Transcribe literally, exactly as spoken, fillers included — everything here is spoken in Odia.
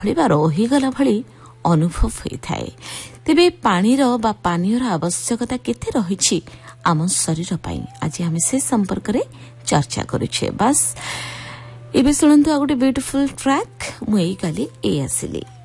ବା ରହିଗଲା ଭଳି ଅନୁଭବ ହୋଇଥାଏ। ତେବେ ପାଣିର ବା ପାନୀୟର ଆବଶ୍ୟକତା କେତେ ରହିଛି ଆମ ଶରୀର ପାଇଁ, ଆଜି ଆମେ ସେ ସମ୍ପର୍କରେ ଚର୍ଚ୍ଚା କରୁଛେ। ବାସ୍ ଏବେ ଶୁଣନ୍ତୁ ଆଉ ଗୋଟେ ବ୍ୟୁଟିଫୁଲ ଟ୍ରାକ୍, ମୁଁ ଏଇ କାଲି ଏଇ ଆସିଲି।